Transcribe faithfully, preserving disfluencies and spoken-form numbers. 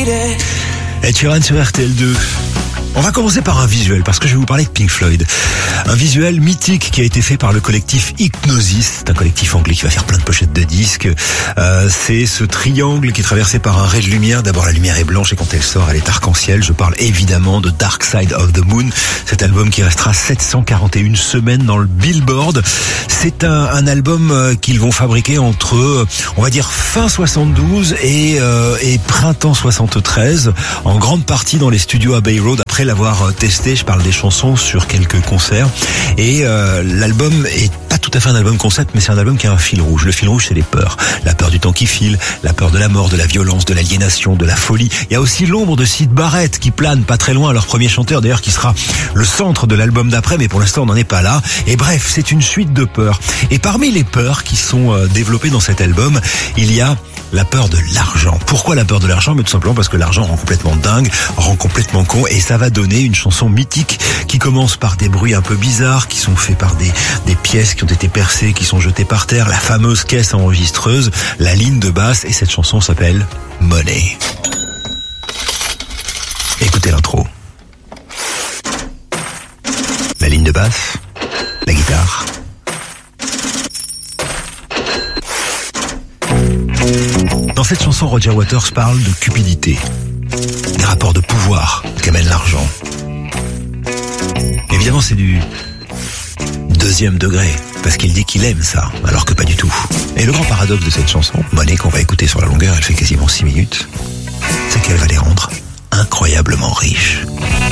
Ed Sheeran sur R T L deux. On va commencer par un visuel, parce que je vais vous parler de Pink Floyd. Un visuel mythique qui a été fait par le collectif Hypnosis. C'est un collectif anglais qui va faire plein de pochettes de disques. Euh, c'est ce triangle qui est traversé par un ray de lumière. D'abord, la lumière est blanche et quand elle sort, elle est arc-en-ciel. Je parle évidemment de Dark Side of the Moon. Cet album qui restera sept cent quarante et une semaines dans le Billboard. C'est un, un album qu'ils vont fabriquer entre, on va dire, fin soixante-douze et, euh, et printemps soixante-treize. En grande partie dans les studios Abbey Road. Après l'avoir testé, je parle des chansons sur quelques concerts et euh, l'album est pas tout à fait un album concept, mais c'est un album qui a un fil rouge. Le fil rouge, c'est les peurs. La peur du temps qui file, la peur de la mort, de la violence, de l'aliénation, de la folie. Il y a aussi l'ombre de Syd Barrett qui plane pas très loin, leur premier chanteur d'ailleurs qui sera le centre de l'album d'après, mais pour l'instant on n'en est pas là. Et bref, c'est une suite de peurs. Et parmi les peurs qui sont euh, développées dans cet album, il y a la peur de l'argent. Pourquoi la peur de l'argent? Mais tout simplement parce que l'argent rend complètement dingue, rend complètement con, et ça va donner une chanson mythique qui commence par des bruits un peu bizarres, qui sont faits par des, des pièces qui ont été percées, qui sont jetées par terre, la fameuse caisse enregistreuse, la ligne de basse, et cette chanson s'appelle Money. Écoutez l'intro. La ligne de basse, la guitare. Dans cette chanson, Roger Waters parle de cupidité, des rapports de pouvoir qu'amène l'argent. Évidemment, c'est du deuxième degré, parce qu'il dit qu'il aime ça, alors que pas du tout. Et le grand paradoxe de cette chanson, Money, qu'on va écouter sur la longueur, elle fait quasiment six minutes, c'est qu'elle va les rendre incroyablement riches.